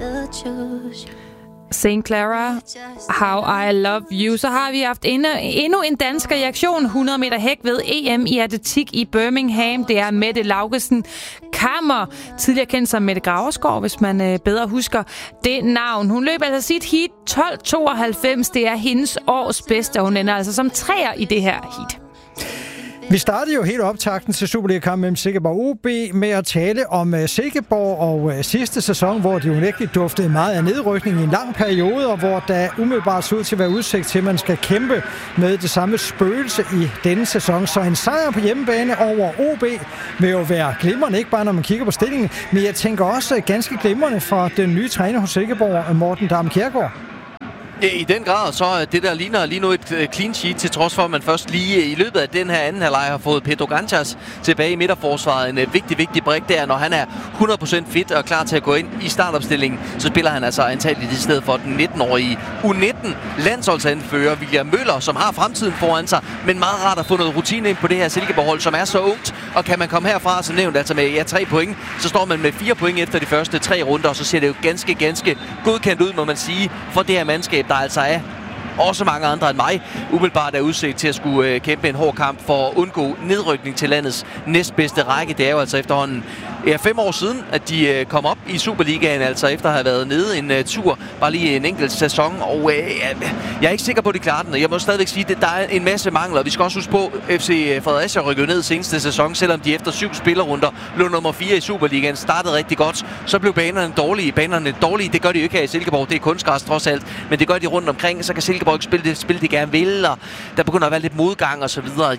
St. Clara, How I Love You. Så har vi haft endnu en dansker i aktion. 100 meter hæk ved EM i atletik i Birmingham. Det er Mette Laugesen Kammer, tidligere kendt som Mette Graversgaard, hvis man bedre husker det navn. Hun løb altså sit heat 12.92. Det er hendes års bedste, og hun ender altså som treer i det her heat. Vi startede jo helt optakten til Superliga-kampen mellem Silkeborg og OB med at tale om Silkeborg og sidste sæson, hvor de unægteligt duftede meget af nedrykning i en lang periode, og hvor der umiddelbart så ud til at være udsigt til, at man skal kæmpe med det samme spøgelse i denne sæson. Så en sejr på hjemmebane over OB vil jo være glimrende, ikke bare når man kigger på stillingen, men jeg tænker også ganske glimrende fra den nye træner hos Silkeborg, Morten Damm Kjærgaard. I den grad, så det der ligner lige nu et clean sheet, til trods for, at man først lige i løbet af den her anden halvleg har fået Pedro Ganchas tilbage i midterforsvaret. En vigtig brik der, når han er 100% fit og klar til at gå ind i startopstillingen, så spiller han altså antageligt i stedet for den 19-årige U19-landsholdsanfører William Møller, som har fremtiden foran sig, men meget rart at få noget rutine ind på det her Silkeborg-hold, som er så ungt. Og kan man komme herfra, som nævnt, altså med 3 point, så står man med 4 point efter de første 3 runder, og så ser det jo ganske godkendt ud, må man sige, for det her mandskab, der altså er også mange andre end mig, umiddelbart er udset til at skulle kæmpe en hård kamp for at undgå nedrykning til landets næstbedste række. Det er jo altså efterhånden 5 år siden, at de kom op i Superligaen, altså efter at have været nede en tur, bare lige en enkelt sæson, og jeg er ikke sikker på, at de klarer den. Jeg må stadigvæk sige, at der er en masse mangler. Vi skal også huske på, at FC Fredericia rykkede ned seneste sæson, selvom de efter 7 spillerrunder lå nummer 4 i Superligaen, startede rigtig godt. Så blev banerne dårlige. Det gør de jo ikke her i Silkeborg, det er kunstgræs trods alt, men det gør de rundt omkring, så kan Silkeborg ikke spille det gerne vil, og der begynder at være lidt modgang og så videre.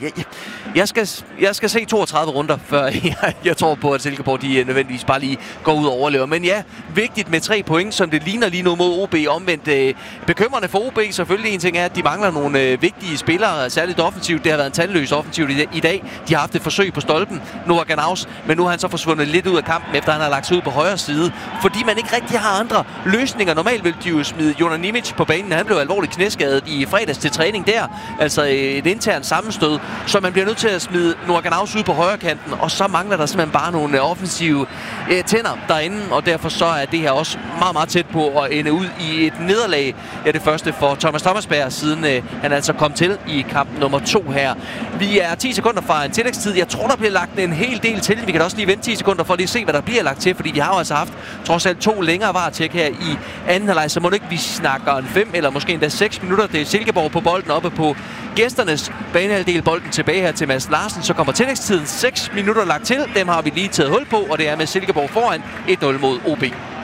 Jeg skal se 32 runder, før jeg tror på, at Silkeborg de nødvendigvis bare lige går ud og overlever. Men ja, vigtigt med 3 point, som det ligner lige nu mod OB. Omvendt bekymrende for OB selvfølgelig. En ting er, at de mangler nogle vigtige spillere, særligt offensivt. Det har været en tandløs offensivt i dag. De har haft et forsøg på stolpen, Noah Ganaus, men nu har han så forsvundet lidt ud af kampen, efter han har lagt sig ud på højre side, fordi man ikke rigtig har andre løsninger. Normalt vil de jo smide Jonas Nimic på banen. Han blev alvorligt knæskadet i fredags til træning der. Altså et internt sammenstød, så man bliver nødt til at smide Noah Ganaus ud på højre kanten, og så mangler der simpelthen bare nogle offensive tænder derinde, og derfor så er det her også meget tæt på at ende ud i et nederlag. Ja, det første for Thomas Thomasberg, siden han altså kom til i kamp nummer 2 her. Vi er 10 sekunder fra en tillægstid. Jeg tror, der bliver lagt en hel del til. Vi kan også lige vente 10 sekunder for at lige se, hvad der bliver lagt til, fordi vi har jo altså haft trods alt 2 længere varetjek her i anden halvleg, så må det ikke, vi snakker en 5 eller måske endda 6 minutter. Det er Silkeborg på bolden oppe på gæsternes banehalvdel. Bolden tilbage her til Mads Larsen. Så kommer tillægstiden 6 minutter lagt til. Dem har vi lige taget hul på, og det er med Silkeborg foran 1-0 mod OB.